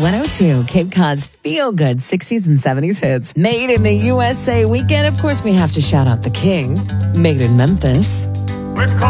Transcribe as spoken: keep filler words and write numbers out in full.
one oh two, Cape Cod's feel-good sixties and seventies hits. Made in the U S A weekend. Of course, we have to shout out the king. Made in Memphis.